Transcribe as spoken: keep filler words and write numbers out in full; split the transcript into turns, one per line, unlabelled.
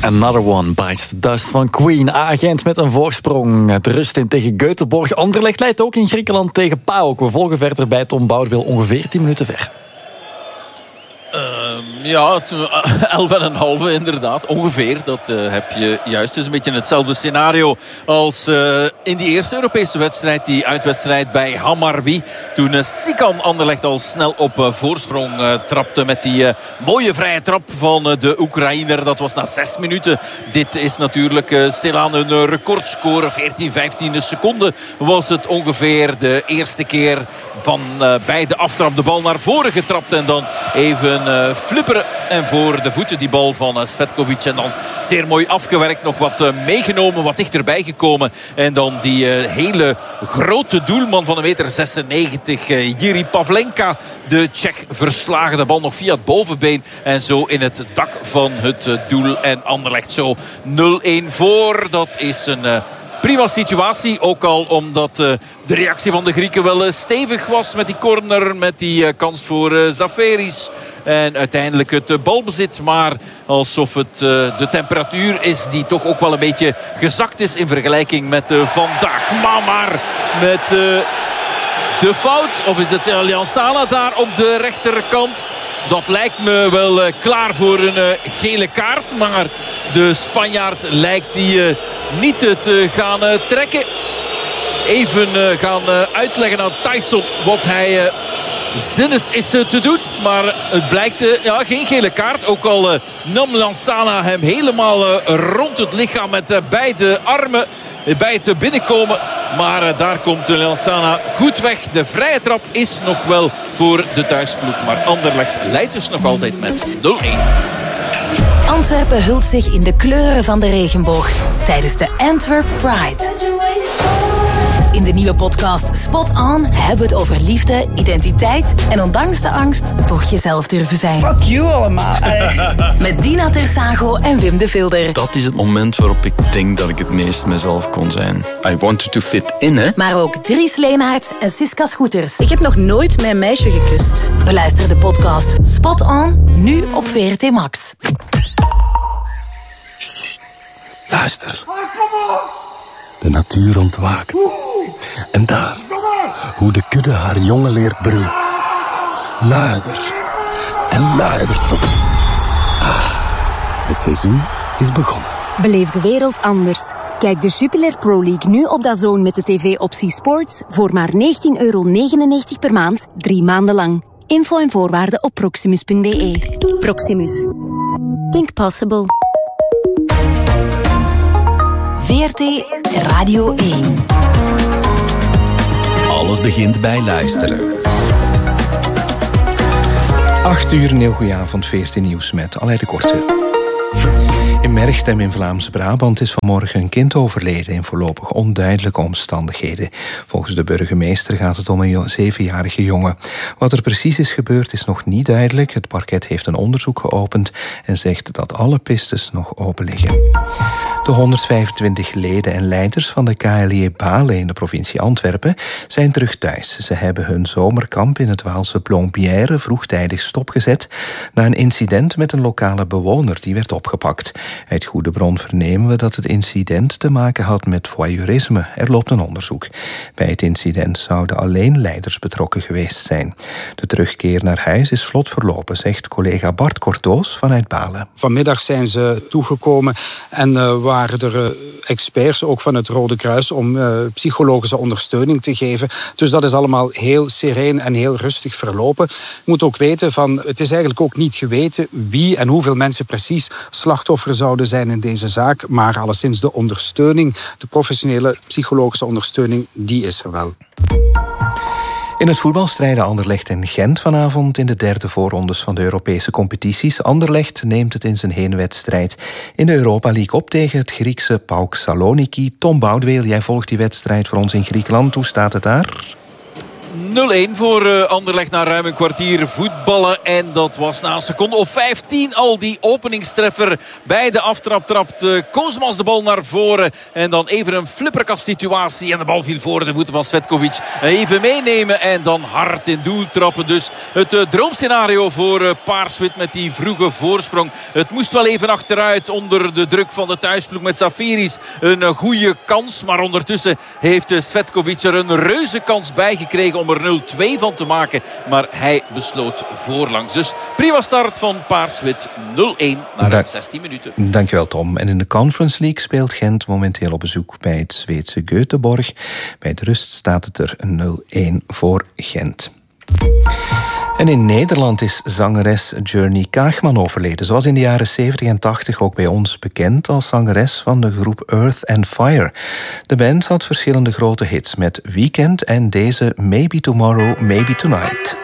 Another One Bites the Dust van Queen. A-Gent met een voorsprong. Het rust in tegen Göteborg. Anderlecht leidt ook in Griekenland tegen PAOK. We volgen verder bij Tom Boudewil ongeveer tien minuten ver.
Uh, ja, elf en een halve inderdaad, ongeveer. Dat uh, heb je juist. Het is een beetje hetzelfde scenario als uh, in die eerste Europese wedstrijd. Die uitwedstrijd bij Hammarby. Toen uh, Sikan Anderlecht al snel op uh, voorsprong uh, trapte met die uh, mooie vrije trap van uh, de Oekraïner. Dat was na zes minuten. Dit is natuurlijk uh, stilaan een uh, recordscore. veertien, vijftien seconden was het ongeveer de eerste keer van uh, bij de aftrap de bal naar voren getrapt. En dan even uh, flipperen. En voor de voeten die bal van uh, Svetkovic. En dan zeer mooi afgewerkt. Nog wat uh, meegenomen. Wat dichterbij gekomen. En dan die uh, hele grote doelman van een meter zesennegentig. Uh, Jiri Pavlenka. De Tsjech verslagen. De bal nog via het bovenbeen. En zo in het dak van het uh, doel. En Anderlecht zo nul-een voor. Dat is een... Uh, Prima situatie, ook al omdat uh, de reactie van de Grieken wel uh, stevig was met die corner, met die uh, kans voor uh, Zaferis. En uiteindelijk het uh, balbezit, maar alsof het uh, de temperatuur is die toch ook wel een beetje gezakt is in vergelijking met uh, vandaag. Maar, maar met uh, de fout, of is het Allianz Sala daar op de rechterkant? Dat lijkt me wel uh, klaar voor een uh, gele kaart. Maar de Spanjaard lijkt die uh, niet uh, te gaan uh, trekken. Even uh, gaan uh, uitleggen aan Tyson wat hij uh, zinnig is uh, te doen. Maar het blijkt uh, ja, geen gele kaart. Ook al uh, nam Lansana hem helemaal uh, rond het lichaam met uh, beide armen bij het binnenkomen. Maar uh, daar komt Lansana goed weg. De vrije trap is nog wel voor de thuisploeg. Maar Anderlecht leidt dus nog altijd met nul-een.
Antwerpen hult zich in de kleuren van de regenboog tijdens de Antwerp Pride. In de nieuwe podcast Spot On hebben we het over liefde, identiteit en ondanks de angst toch jezelf durven zijn.
Fuck you allemaal.
Met Dina Tersago en Wim de Vilder.
Dat is het moment waarop ik denk dat ik het meest mezelf kon zijn. I wanted to fit in, hè.
Maar ook Dries Leenaerts en Siska Schoeters.
Ik heb nog nooit mijn meisje gekust.
Beluister de podcast Spot On, nu op V R T Max.
Sst, luister. De natuur ontwaakt. En daar, hoe de kudde haar jongen leert brullen. Luider en luider tot. Ah, het seizoen is begonnen.
Beleef de wereld anders. Kijk de Jupiler Pro League nu op DAZN met de tv-optie Sports voor maar negentien euro negenennegentig per maand, drie maanden lang. Info en voorwaarden op proximus punt b e. Proximus. Think possible.
V R T Radio één.
Alles begint bij luisteren.
Acht uur, een heel goede avond, V R T Nieuws met Aleid de Korte. In Merchtem in Vlaamse Brabant is vanmorgen een kind overleden in voorlopig onduidelijke omstandigheden. Volgens de burgemeester gaat het om een zevenjarige jongen. Wat er precies is gebeurd is nog niet duidelijk. Het parket heeft een onderzoek geopend en zegt dat alle pistes nog open liggen. De honderdvijfentwintig leden en leiders van de K L I E Balen in de provincie Antwerpen zijn terug thuis. Ze hebben hun zomerkamp in het Waalse Plombière vroegtijdig stopgezet na een incident met een lokale bewoner die werd opgepakt. Uit goede bron vernemen we dat het incident te maken had met voyeurisme. Er loopt een onderzoek. Bij het incident zouden alleen leiders betrokken geweest zijn. De terugkeer naar huis is vlot verlopen, zegt collega Bart Kortoos vanuit Balen.
Vanmiddag zijn ze toegekomen en uh, waren er uh, experts, ook van het Rode Kruis, om uh, psychologische ondersteuning te geven. Dus dat is allemaal heel sereen en heel rustig verlopen. Je moet ook weten, van, het is eigenlijk ook niet geweten wie en hoeveel mensen precies slachtoffer zouden zijn in deze zaak, maar alleszins de ondersteuning, de professionele psychologische ondersteuning, die is er wel.
In het voetbal strijden Anderlecht en Gent vanavond in de derde voorrondes van de Europese competities. Anderlecht neemt het in zijn heenwedstrijd in de Europa League op tegen het Griekse PAOK Saloniki. Tom Boudewil, jij volgt die wedstrijd voor ons in Griekenland. Hoe staat het daar?
nul-een voor uh, Anderlecht na ruim een kwartier voetballen. En dat was na een seconde of vijftien al die openingstreffer. Bij de aftrap trapt uh, Koosmans de bal naar voren. En dan even een flipperkast situatie. En de bal viel voor de voeten van Cvetkovic. Even meenemen en dan hard in doel trappen. Dus het uh, droomscenario voor uh, Paars-Wit met die vroege voorsprong. Het moest wel even achteruit onder de druk van de thuisploeg met Zafiris. Een uh, goede kans. Maar ondertussen heeft uh, Cvetkovic er een reuze kans bij gekregen om er nul-twee van te maken. Maar hij besloot voorlangs. Dus prima start van Paars-Wit. nul-een na da- zestien minuten.
Dankjewel Tom. En in de Conference League speelt Gent momenteel op bezoek bij het Zweedse Göteborg. Bij de rust staat het er nul-een voor Gent. En in Nederland is zangeres Journey Kaagman overleden. Ze was in de jaren zeventig en tachtig ook bij ons bekend als zangeres van de groep Earth and Fire. De band had verschillende grote hits met Weekend en deze Maybe Tomorrow, Maybe Tonight.